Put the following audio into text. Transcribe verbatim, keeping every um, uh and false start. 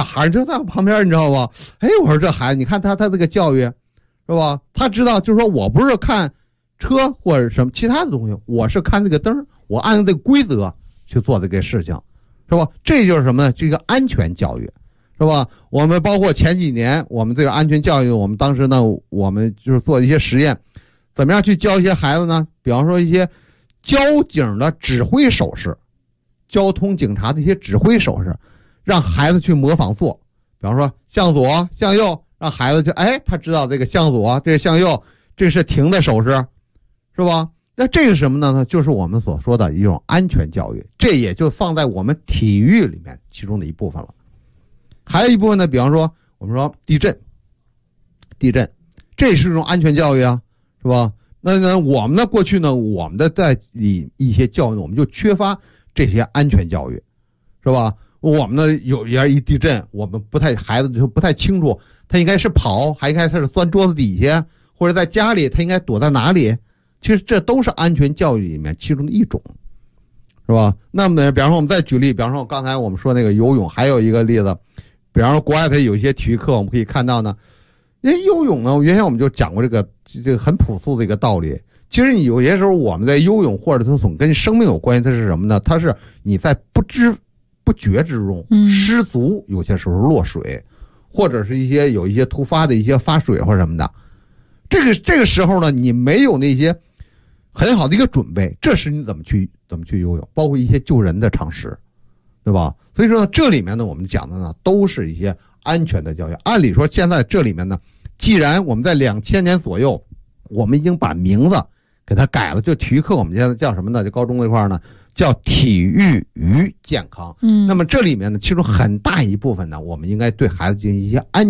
孩儿就在我旁边，你知道吧？哎，我说这孩子，你看他他这个教育，是吧？他知道，就是说我不是看车或者什么其他的东西，我是看这个灯，我按照这个规则去做这个事情，是吧？这就是什么呢？这个安全教育，是吧？我们包括前几年我们这个安全教育，我们当时呢，我们就是做一些实验，怎么样去教一些孩子呢？比方说一些交警的指挥手势，交通警察的一些指挥手势，让孩子去模仿做。比方说向左向右，让孩子就哎，他知道这个向左，这是向右，这是停的手势，是吧？那这个什么呢？就是我们所说的一种安全教育，这也就放在我们体育里面其中的一部分了。还有一部分呢，比方说我们说地震，地震，这是一种安全教育啊，是吧？那呢，我们呢过去呢，我们的在里一些教育，我们就缺乏这些安全教育，是吧？我们呢有也一地震，我们不太孩子就不太清楚，他应该是跑，还应该是钻桌子底下，或者在家里他应该躲在哪里？其实这都是安全教育里面其中的一种，是吧？那么呢，比方说我们再举例，比方说刚才我们说那个游泳，还有一个例子，比方说国外它有一些体育课，我们可以看到呢，因为游泳呢，原先我们就讲过这个这个很朴素的一个道理。其实你有些时候我们在游泳或者它总跟生命有关系，它是什么呢？它是你在不知不觉之中失足，有些时候落水，或者是一些有一些突发的一些发水或者什么的。这个这个时候呢，你没有那些很好的一个准备，这时你怎么去怎么去游泳，包括一些救人的常识，对吧？所以说呢，这里面呢，我们讲的呢，都是一些安全的教育。按理说，现在这里面呢，既然我们在两千年左右，我们已经把名字给它改了，就体育课我们现在叫什么呢？就高中那块呢，叫体育与健康。嗯，那么这里面呢，其中很大一部分呢，我们应该对孩子进行一些安